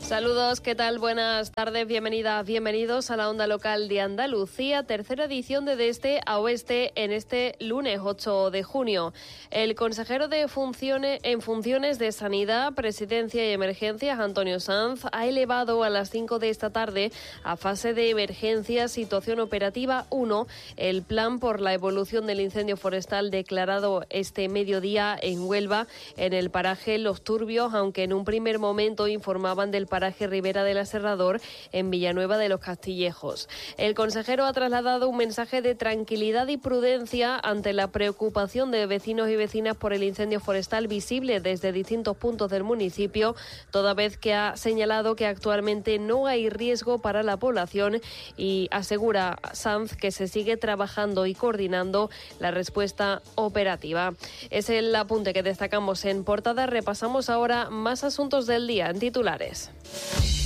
Saludos, ¿qué tal? Buenas tardes, bienvenidas, bienvenidos a la Onda Local de Andalucía, tercera edición de Este a Oeste en este lunes 8 de junio. El consejero en funciones de Sanidad, Presidencia y Emergencias, Antonio Sanz, ha elevado a las 5 de esta tarde a fase de emergencia situación operativa 1 el plan por la evolución del incendio forestal declarado este mediodía en Huelva, en el paraje Los Turbios, aunque en un primer momento informaban del paraje Ribera del Aserrador en Villanueva de los Castillejos. El consejero ha trasladado un mensaje de tranquilidad y prudencia ante la preocupación de vecinos y vecinas por el incendio forestal visible desde distintos puntos del municipio, toda vez que ha señalado que actualmente no hay riesgo para la población y asegura Sanz que se sigue trabajando y coordinando la respuesta operativa. Es el apunte que destacamos en portada. Repasamos ahora más asuntos del día en titulares.